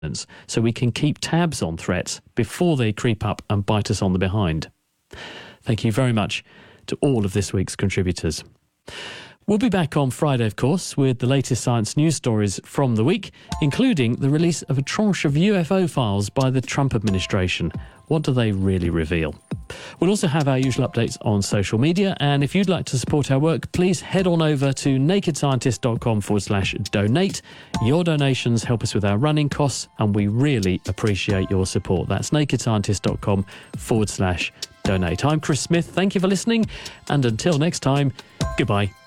so we can keep tabs on threats before they creep up and bite us on the behind. Thank you very much to all of this week's contributors. We'll be back on Friday, of course, with the latest science news stories from the week, including the release of a tranche of UFO files by the Trump administration. What do they really reveal? We'll also have our usual updates on social media, and if you'd like to support our work, please head on over to nakedscientist.com/donate. Your donations help us with our running costs, and we really appreciate your support. That's nakedscientist.com/donate. I'm Chris Smith. Thank you for listening, and until next time, goodbye.